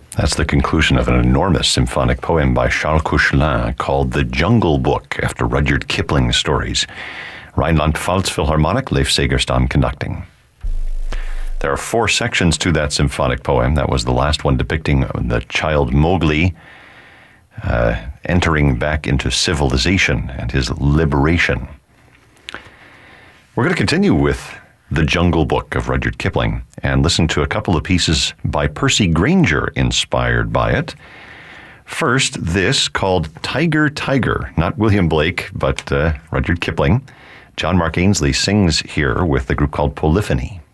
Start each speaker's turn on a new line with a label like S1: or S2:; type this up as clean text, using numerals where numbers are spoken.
S1: That's the conclusion of an enormous symphonic poem by Charles Koechlin called The Jungle Book, after Rudyard Kipling's stories. Rheinland-Pfalz Philharmonic, Leif Segerstam conducting. There are 4 sections to that symphonic poem. That was the last one depicting the child Mowgli entering back into civilization and his liberation. We're going to continue with The Jungle Book of Rudyard Kipling and listen to a couple of pieces by Percy Grainger inspired by it. First, this called Tiger, Tiger, not William Blake, but Rudyard Kipling. John Mark Ainsley sings here with the group called Polyphony.